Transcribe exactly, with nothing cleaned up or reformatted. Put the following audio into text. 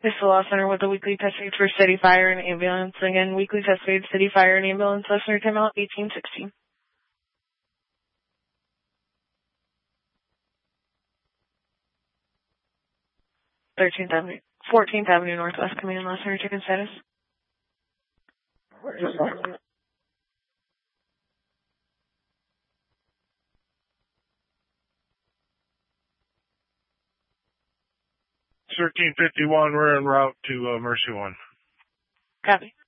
This is the law center with the weekly test feed for city fire and ambulance. Again, weekly test feed, city fire and ambulance, listener timeout eighteen sixty. thirteenth Avenue, fourteenth Avenue Northwest, coming in, listener, chicken status. thirteen fifty-one, we're en route to uh, Mercy One. Copy.